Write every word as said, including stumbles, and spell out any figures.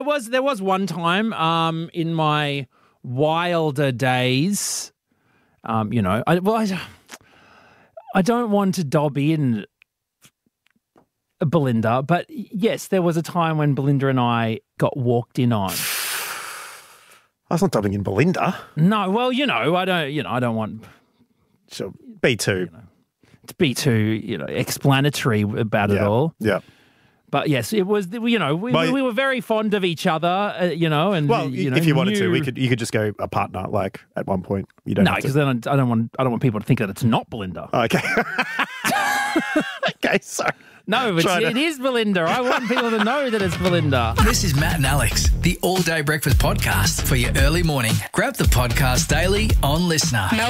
It was there was one time um, in my wilder days, um, you know, I, well, I, I don't want to dob in Belinda, but yes, there was a time when Belinda and I got walked in on. I was not dubbing in Belinda. No, well, you know, I don't, you know, I don't want So B two. you know, to be too, you know, explanatory about it Yeah. all. Yeah. But yes, it was, you know, we, Well, we were very fond of each other, uh, you know, and Well, you know, if you wanted to, knew- we could. You could just go a partner. Like at one point, you don't. No, have to- because then I, I don't want I don't want people to think that it's not Belinda. Okay. okay. Sorry. No, it's, Trying to- it is Belinda. I want people to know that it's Belinda. This is Matt and Alex, the All Day Breakfast Podcast for your early morning. Grab the podcast daily on Listener.